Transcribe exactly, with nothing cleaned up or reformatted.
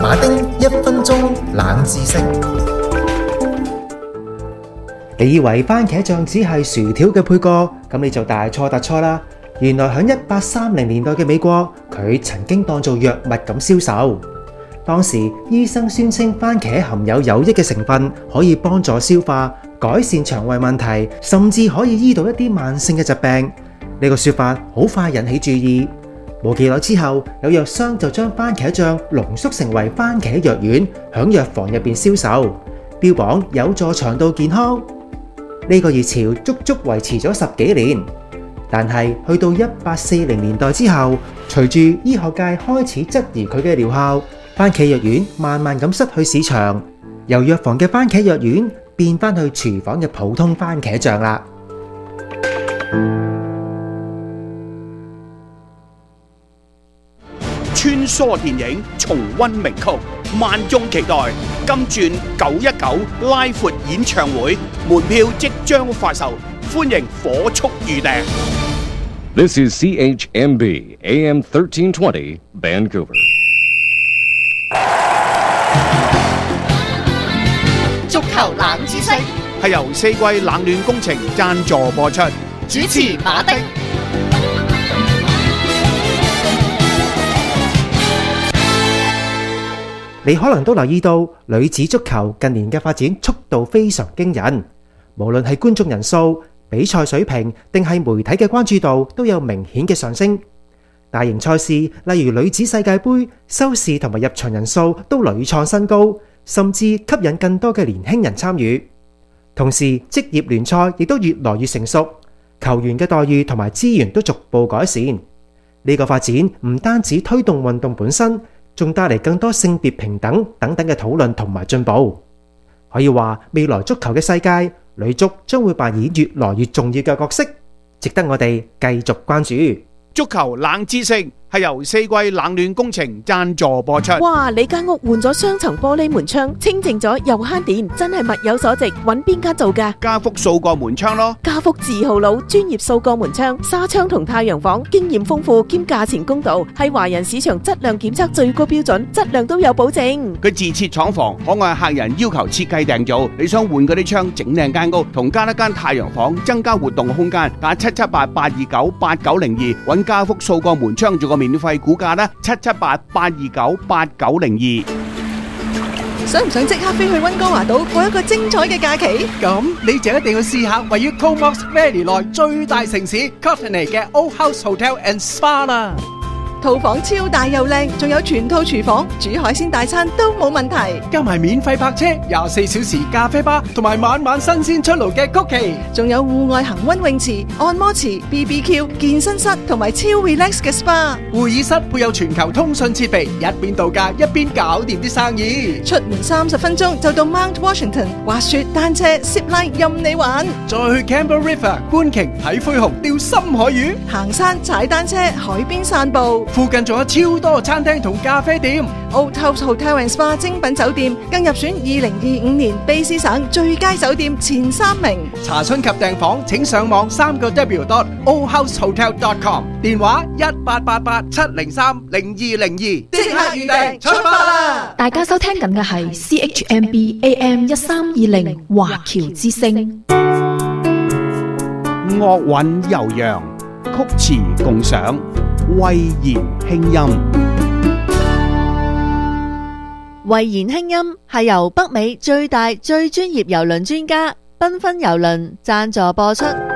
馬丁一分鐘冷知識。 你以為番茄醬只係薯條嘅配角，咁你就大錯特錯啦！原來喺一八三零年代嘅美國，佢曾經當做藥物咁銷售。當時醫生宣稱番茄含有有益嘅成分，可以幫助消化、改善腸胃問題，甚至可以醫到一啲慢性嘅疾病。呢個說法好快引起注意。冇幾耐之後，有藥商就將番茄醬濃縮成為番茄藥丸，響藥房入邊銷售，標榜有助腸道健康。呢個熱潮足足維持咗十幾年，但係去到一八四零年代之後，隨住醫學界開始質疑佢嘅療效，番茄藥丸慢慢咁失去市場，由藥房嘅番茄藥丸變翻去廚房嘅普通番茄醬啦。 穿梭電影，重溫名曲，萬眾期待金鑽九一九拉闊演唱會，門票即將發售，歡迎火速預訂。 This is C H M B A M thirteen twenty Vancouver。 足球冷知識係由四季冷暖工程贊助播出， 主持馬丁。 你可能都留意到，女子足球近年嘅發展速度非常驚人，無論係觀眾人數、比賽水平，定係媒體嘅關注度，都有明顯嘅上升。大型賽事，例如女子世界盃，收視同埋入場人數都屢創新高，甚至吸引更多嘅年輕人參與。同時，職業聯賽亦都越來越成熟，球員嘅待遇同埋資源都逐步改善。呢個發展唔單止推動運動本身，仲帶嚟更多性別平等等等嘅討論同埋進步。可以話，未來足球嘅世界，女足將會扮演越來越重要嘅角色，值得我哋繼續關注。 足球冷知識係由四季冷暖工程贊助播出。 哇！你間屋換咗雙層玻璃門窗，清淨咗又慳電，真係物有所值。揾邊間做㗎？ 加福數個門窗咯。 加福字號佬，專業數個門窗、紗窗同太陽房，經驗豐富兼價錢公道，係華人市場質量檢測最高標準，質量都有保證。 佢自設廠房，可按客人要求設計訂造。你想換嗰啲窗，整靚間屋，同加一間太陽房，增加活動空間，打七七八八二九八九零二，揾加福數個門窗做個免費估價啦，七七八八二九八九零二。 想唔想即刻飛去溫哥華島過一個精彩嘅假期？ 咁你就一定要試下位於 Comox Valley 內最大城市 Courtenay 嘅 Old House Hotel and Spa 啦。 套房超大又靚，仲有全套廚房，煮海鮮大餐都冇問題。 加埋免費泊車、廿四小時咖啡吧，同埋晚晚新鮮出爐嘅曲奇， 仲有戶外恒溫泳池、按摩池、B B Q、健身室同埋超 relax 嘅 S P A。 會議室配有全球通訊設備，一邊度假一邊搞掂啲生意。 出門三十分鐘就到 Mount Washington，滑雪、單車、zip line 任你玩。 再去 Campbell River 觀鯨、睇灰熊、釣深海魚， 行山、踩單車、海邊散步。 附近仲有超多餐廳同咖啡店。 Old House Hotel and Spa 精品酒店更入選二零二五年卑詩省最佳酒店前三名。 查詢及訂房請上網三個 W dot old house hotel dot com， 電話一八八八七零三零二零二，即刻預訂出發啦！ 大家收聽緊嘅係 C H M B A M 一三二零華僑之聲。 樂韻悠揚，曲詞共賞，慧言輕音。 慧言輕音係由北美最大最專業郵輪專家繽紛郵輪贊助播出。